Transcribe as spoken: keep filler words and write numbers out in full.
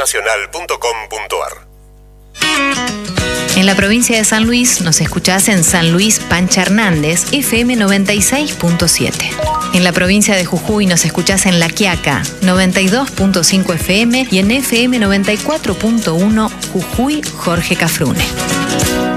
nacional punto com punto ar. En la provincia de San Luis nos escuchás en San Luis Pancha Hernández, F M noventa y seis punto siete. En la provincia de Jujuy nos escuchás en La Quiaca, noventa y dos punto cinco F M y en F M noventa y cuatro punto uno Jujuy Jorge Cafrune.